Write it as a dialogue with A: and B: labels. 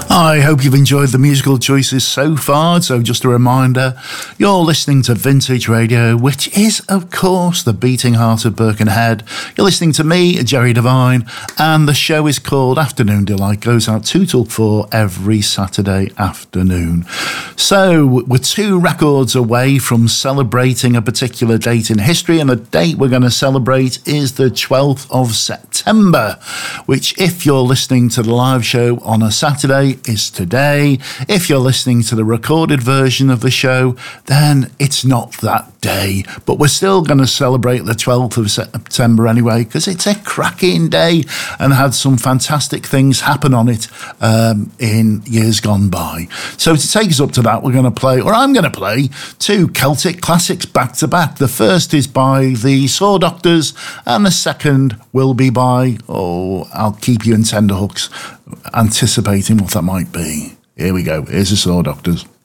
A: I hope you've enjoyed the musical choices so far. So just a reminder, you're listening to Vintage Radio, which is, of course, the beating heart of Birkenhead. You're listening to me, Jerry Devine, and the show is called Afternoon Delight. Goes out 2 till 4 every Saturday afternoon. So we're 2 records away from celebrating a particular date in history, and the date we're going to celebrate is the 12th of September, which, if you're listening to the live show on a Saturday, is today. If you're listening to the recorded version of the show, then it's not that day. But we're still going to celebrate the 12th of September anyway, because it's a cracking day and had some fantastic things happen on it in years gone by. So to take us up to that, we're going to play, or I'm going to play, 2 Celtic classics back to back. The first is by the Saw Doctors, and the second will be by, I'll keep you in tenderhooks, anticipating what that might be. Here we go. Here's the Saw Doctors.